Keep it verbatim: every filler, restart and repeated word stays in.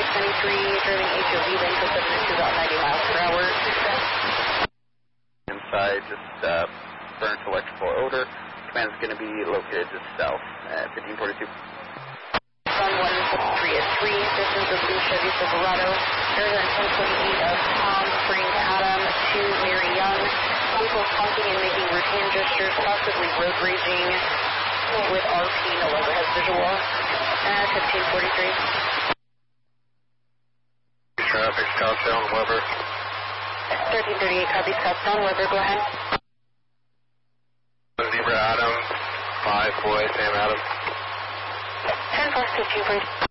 six ninety-three, driving H O V lane to seven two, about ninety miles per hour. Inside, just uh, burnt electrical odor. Command is going to be located just south at fifteen forty-two. Sun one three at three, distance of Blue Chevy Silverado, Arizona ten twenty-eight of Palm Springs Adam to Mary Young. Vehicles honking and making routine gestures, possibly road raging with R P, no longer has visual. At fifteen forty-three. Traffic, Scottsdale, Weber. thirteen thirty-eight, copy Scottsdale, Weber, go ahead. Zebra Adam, five boy, Sam Adam. ten four, fifteen forty.